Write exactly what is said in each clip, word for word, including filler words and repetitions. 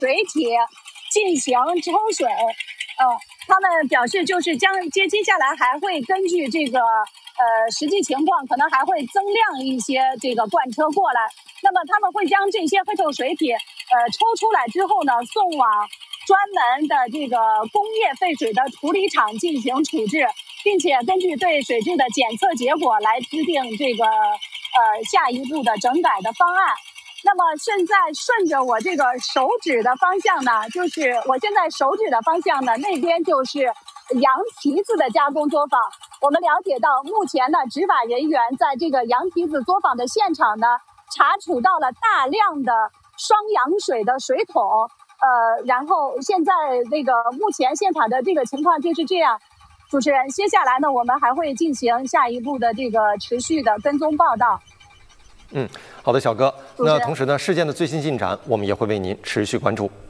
水体进行抽水。呃，他们表示就是将接接下来还会根据这个呃实际情况，可能还会增量一些这个罐车过来。那么他们会将这些废臭水体呃抽出来之后呢，送往专门的这个工业废水的处理厂进行处置，并且根据对水质的检测结果来制定这个呃下一步的整改的方案。那么现在顺着我这个手指的方向呢，就是我现在手指的方向呢，那边就是羊蹄子的加工作坊。我们了解到，目前呢，执法人员在这个羊蹄子作坊的现场呢，查处到了大量的双氧水的水桶。呃，然后现在那个目前现场的这个情况就是这样。主持人，接下来呢，我们还会进行下一步的这个持续的跟踪报道。 嗯，好的，小哥。那同时呢，事件的最新进展，我们也会为您持续关注。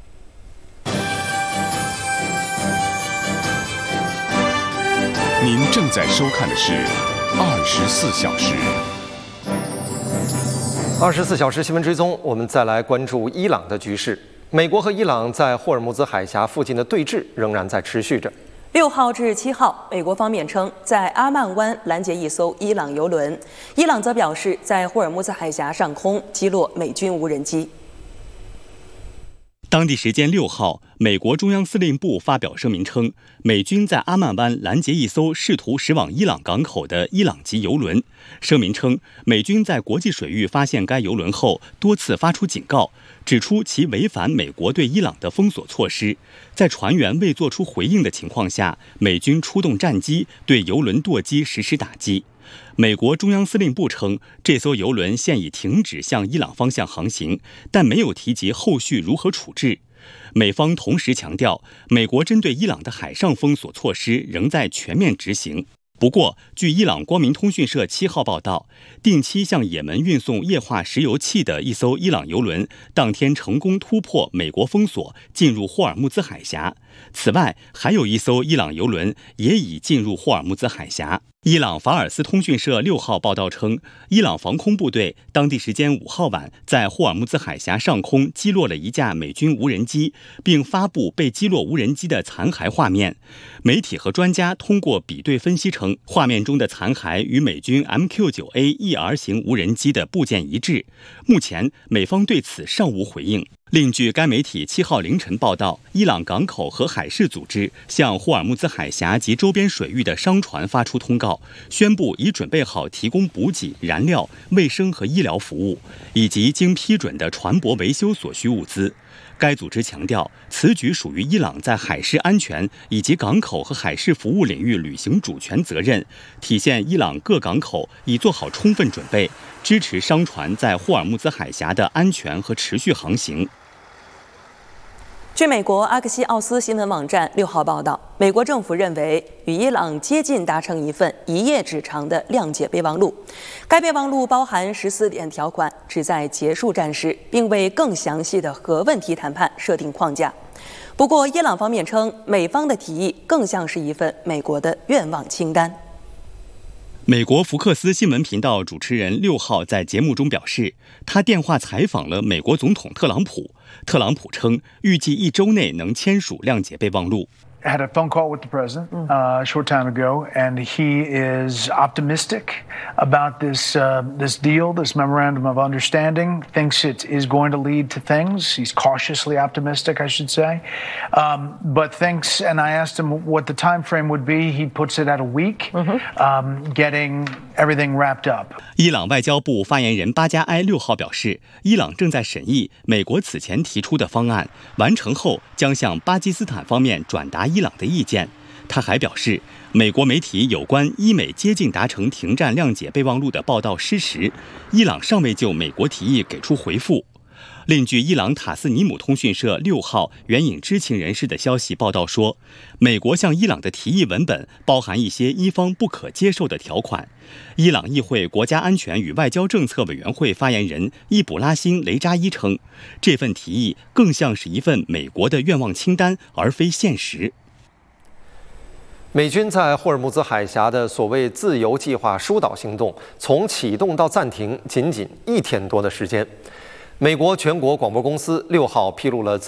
您正在收看的是《二十四小时》。 二十四小时新闻追踪，我们再来关注伊朗的局势。美国和伊朗在霍尔木兹海峡附近的对峙仍然在持续着。 六号至七号，美国方面称在阿曼湾拦截一艘伊朗油轮，伊朗则表示在霍尔木兹海峡上空击落美军无人机。 当地时间六号，美国中央司令部发表声明称，美军在阿曼湾拦截一艘试图驶往伊朗港口的伊朗籍油轮。声明称，美军在国际水域发现该油轮后，多次发出警告，指出其违反美国对伊朗的封锁措施。在船员未作出回应的情况下，美军出动战机对油轮舵机实施打击。美国中央司令部称，这艘油轮现已停止向伊朗方向航行，但没有提及后续如何处置。美方同时强调，美国针对伊朗的海上封锁措施仍在全面执行。不过，据伊朗光明通讯社七号报道，定期向也门运送液化石油气的一艘伊朗油轮，当天成功突破美国封锁，进入霍尔木兹海峡。此外，还有一艘伊朗油轮也已进入霍尔木兹海峡。伊朗法尔斯通讯社六号报道称，伊朗防空部队当地时间五号晚在霍尔木兹海峡上空击落了一架美军无人机，并发布被击落无人机的残骸画面。媒体和专家通过比对分析称，画面中的残骸与美军 M Q 九 A E R 型无人机的部件一致。目前，美方对此尚无回应。另据该媒体七号凌晨报道，伊朗港口和海事组织向霍尔木兹海峡及周边水域的商船发出通告，宣布已准备好提供补给、燃料、卫生和医疗服务，以及经批准的船舶维修所需物资。该组织强调，此举属于伊朗在海事安全以及港口和海事服务领域履行主权责任，体现伊朗各港口已做好充分准备，支持商船在霍尔木兹海峡的安全和持续航行。 据美国阿克西奥斯新闻网站六号报道，美国政府认为与伊朗接近达成一份一页纸长的谅解备忘录。该备忘录包含十四点条款，旨在结束战事，并为更详细的核问题谈判设定框架。不过，伊朗方面称，美方的提议更像是一份美国的愿望清单。 美国福克斯新闻频道主持人六号在节目中表示，他电话采访了美国总统特朗普。特朗普称，预计一周内能签署谅解备忘录。 I had a phone call with the president uh, a short time ago, and he is optimistic about this uh, this deal, this memorandum of understanding. Thinks it is going to lead to things. He's cautiously optimistic, I should say, um, but thinks. And I asked him what the time frame would be. He puts it at a week, mm-hmm. um, getting everything wrapped up. 伊朗外交部发言人巴加埃六号表示，伊朗正在审议美国此前提出的方案，完成后将向巴基斯坦方面转达伊朗的意见。他还表示，美国媒体有关伊美接近达成停战谅解备忘录的报道失实，伊朗尚未就美国提议给出回复。另据伊朗塔斯尼姆通讯社六号援引知情人士的消息报道说，美国向伊朗的提议文本包含一些伊方不可接受的条款。伊朗议会国家安全与外交政策委员会发言人伊卜拉欣·雷扎伊称，这份提议更像是一份美国的愿望清单，而非现实。 美军在霍尔木兹海峡的所谓自由计划疏导行动，从启动到暂停仅仅一天多的时间。美国全国广播公司六号披露了自